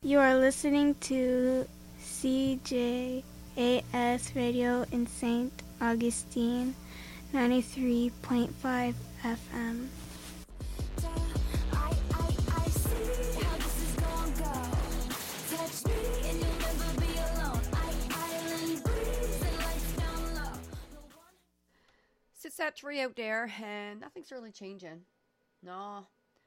You are listening to CJAS Radio in St. Augustine, 93.5 FM. It's that tree out there, and nothing's really changing. No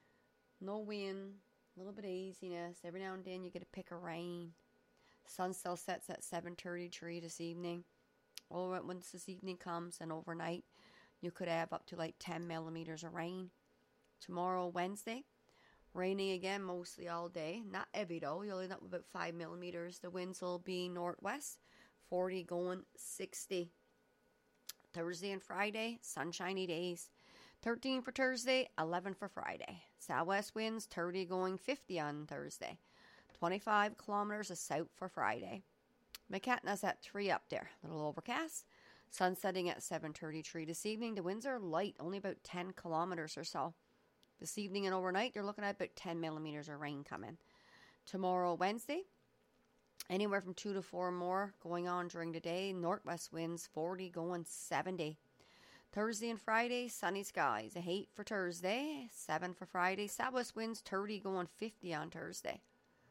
wind, a little bit of easiness. Every now and then you get a pick of rain. Sun still sets at 7:33 this evening. Once this evening comes and overnight, you could have up to like 10 millimeters of rain. Tomorrow, Wednesday, raining again mostly all day. Not heavy though. You'll end up with about 5 millimeters. The winds will be northwest, 40 going 60. Thursday and Friday, sunshiny days. 13 for Thursday, 11 for Friday. Southwest winds, 30 going 50 on Thursday. 25 kilometers of south for Friday. McCatna's at 3 up there. Little overcast. Sun setting at 7:33 this evening. The winds are light, only about 10 kilometers or so. This evening and overnight, you're looking at about 10 millimeters of rain coming. Tomorrow, Wednesday, anywhere from 2 to 4 more going on during the day. Northwest winds, 40 going 70. Thursday and Friday, sunny skies. A 8 for Thursday, 7 for Friday. Southwest winds, 30 going 50 on Thursday.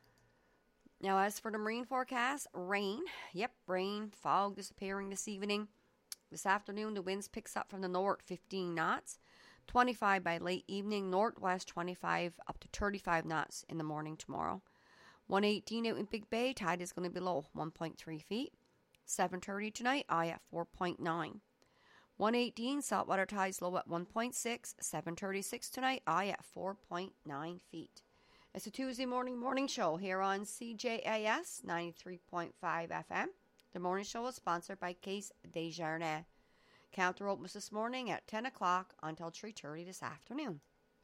Now, as for the marine forecast, rain. Yep, rain, fog disappearing this evening. This afternoon, the winds picks up from the north, 15 knots. 25 by late evening. Northwest, 25 up to 35 knots in the morning tomorrow. 118 out in Big Bay. Tide is going to be low, 1.3 feet. 7:30 tonight, high at 4.9. 118 saltwater tides low at 1.6. 7:36 tonight, high at 4.9 feet. It's a Tuesday morning show here on CJAS 93.5 FM. The morning show is sponsored by Case Desjardins. Counter opens this morning at 10 o'clock until 3:30 this afternoon.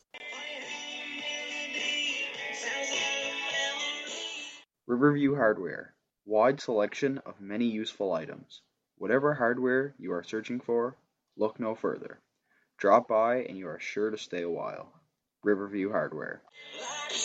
Riverview Hardware. Wide selection of many useful items. Whatever hardware you are searching for, look no further. Drop by and you are sure to stay a while. Riverview Hardware.